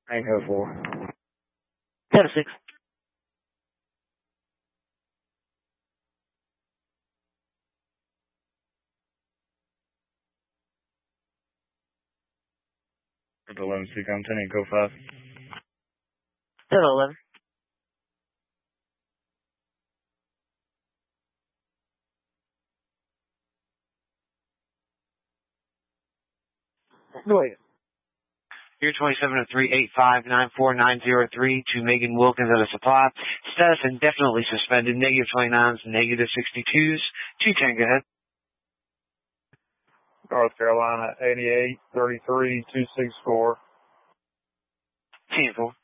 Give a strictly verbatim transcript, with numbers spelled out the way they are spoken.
Echo four. Delta six. Delta eleven, Seacom ten, Echo five. Delta eleven. Go ahead. Here twenty-seven oh three eight five nine four nine zero three to Megan Wilkins at a supply. Status indefinitely suspended. Negative twenty-nines, negative sixty-twos. two ten, go ahead. North Carolina eighty-eight thirty-three two six four. ten four.